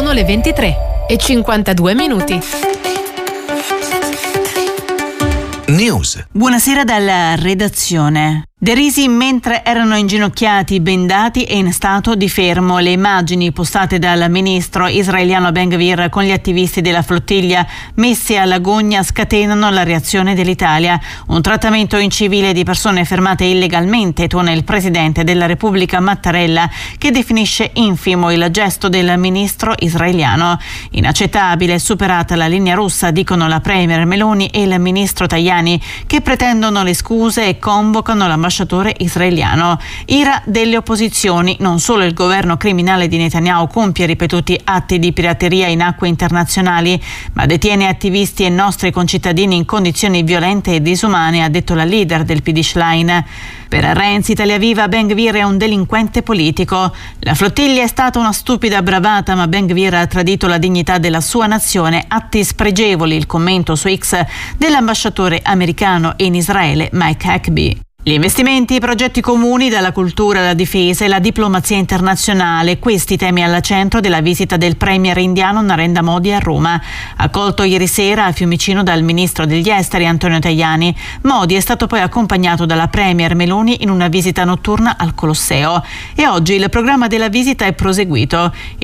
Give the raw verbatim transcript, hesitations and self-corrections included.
Sono le ventitré e cinquantadue minuti. News. Buonasera dalla redazione. Derisi mentre erano inginocchiati, bendati e in stato di fermo. Le immagini postate dal ministro israeliano Ben Gvir con gli attivisti della flottiglia messi alla gogna scatenano la reazione dell'Italia. Un trattamento incivile di persone fermate illegalmente, tuona il presidente della Repubblica Mattarella, che definisce infimo il gesto del ministro israeliano. Inaccettabile, superata la linea rossa, dicono la premier Meloni e il ministro Tajani, che pretendono le scuse e convocano la ambasciatore israeliano. Ira delle opposizioni. Non solo il governo criminale di Netanyahu compie ripetuti atti di pirateria in acque internazionali, ma detiene attivisti e nostri concittadini in condizioni violente e disumane, ha detto la leader del P D Schlein. Per Renzi, Italia Viva, Ben Gvir è un delinquente politico. La flottiglia è stata una stupida bravata, ma Ben Gvir ha tradito la dignità della sua nazione. Atti spregevoli, il commento su X dell'ambasciatore americano in Israele Mike Huckabee. Gli investimenti, i progetti comuni, dalla cultura alla difesa e la diplomazia internazionale, questi temi al centro della visita del premier indiano Narendra Modi a Roma. Accolto ieri sera a Fiumicino dal ministro degli esteri Antonio Tajani, Modi è stato poi accompagnato dalla premier Meloni in una visita notturna al Colosseo. E oggi il programma della visita è proseguito.